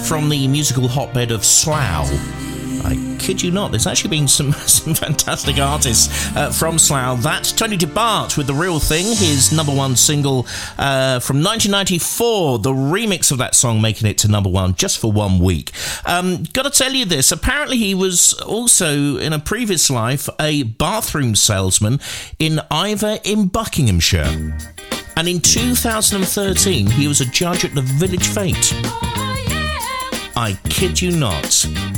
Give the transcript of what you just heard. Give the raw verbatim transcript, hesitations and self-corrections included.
from the musical hotbed of Slough. I kid you not, there's actually been some, some fantastic artists uh, from Slough. That's Tony DeBart with The Real Thing, his number one single uh, from nineteen ninety-four, the remix of that song making it to number one just for one week. Um, gotta tell you this, apparently he was also, in a previous life, a bathroom salesman in Iver in Buckinghamshire. And in two thousand thirteen, he was a judge at the Village Fete. I kid you not.